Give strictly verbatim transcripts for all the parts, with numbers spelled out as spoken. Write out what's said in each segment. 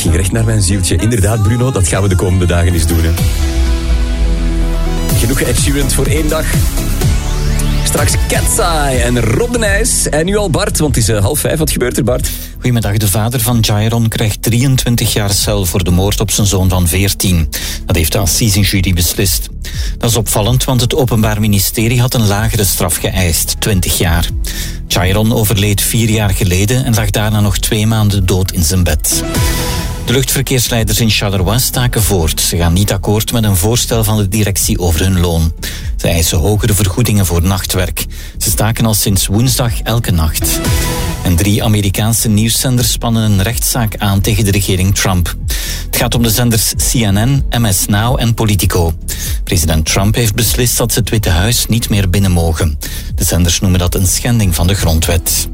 ging recht naar mijn zieltje. Inderdaad, Bruno, dat gaan we de komende dagen eens doen. Hè. Genoeg Ed Sheeran voor één dag. Straks Cat's Eye en Rob de Nijs. En nu al Bart, want het is uh, half vijf. Wat gebeurt er, Bart? Goedemiddag. De vader van Jairon krijgt drieëntwintig jaar cel voor de moord op zijn zoon van veertien. Dat heeft de assisenjury beslist. Dat is opvallend, want het Openbaar Ministerie had een lagere straf geëist, twintig jaar. Jairon overleed vier jaar geleden en lag daarna nog twee maanden dood in zijn bed. De luchtverkeersleiders in Charleroi staken voort. Ze gaan niet akkoord met een voorstel van de directie over hun loon. Ze eisen hogere vergoedingen voor nachtwerk. Ze staken al sinds woensdag elke nacht. En drie Amerikaanse nieuwszenders spannen een rechtszaak aan tegen de regering Trump. Het gaat om de zenders C N N, M S Now en Politico. President Trump heeft beslist dat ze het Witte Huis niet meer binnen mogen. De zenders noemen dat een schending van de grondwet.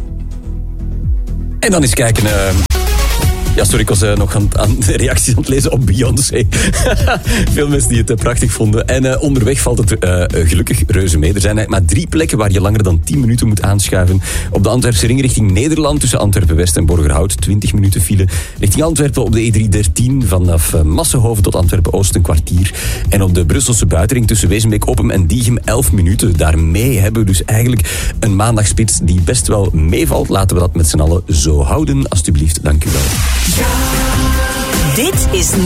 En dan eens kijken... Uh... Ja, sorry, ik was uh, nog aan, aan de reacties aan het lezen op Beyoncé. Veel mensen die het uh, prachtig vonden. En uh, onderweg valt het uh, gelukkig reuze mee. Er zijn uh, maar drie plekken waar je langer dan tien minuten moet aanschuiven. Op de Antwerpse ring richting Nederland tussen Antwerpen-West en Borgerhout. twintig minuten file. Richting Antwerpen op de E drie dertien vanaf uh, Massenhoven tot Antwerpen-Oost een kwartier. En op de Brusselse buitenring tussen Wezenbeek-Oppem en Diegem elf minuten. Daarmee hebben we dus eigenlijk een maandagspits die best wel meevalt. Laten we dat met z'n allen zo houden. Alsjeblieft, dank u wel. Dit is